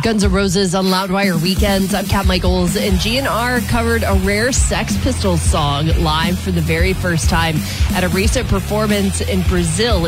Guns N' Roses on Loudwire Weekends. I'm Kat Michaels, and GNR covered a rare Sex Pistols song live for the very first time at a recent performance in Brazil.